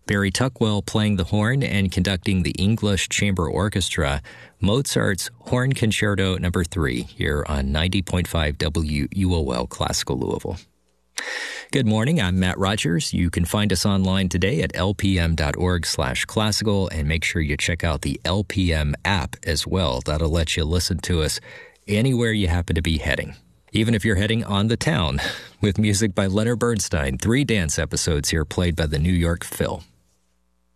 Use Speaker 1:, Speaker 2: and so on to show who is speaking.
Speaker 1: Barry Tuckwell playing the horn and conducting the English Chamber Orchestra, Mozart's Horn Concerto No. 3 here on 90.5 WUOL Classical Louisville. Good morning, I'm Matt Rogers. You can find us online today at lpm.org/classical, and make sure you check out the LPM app as well. That'll let you listen to us anywhere you happen to be heading. Even if you're heading on the town, with music by Leonard Bernstein, 3 dance episodes here played by the New York Phil.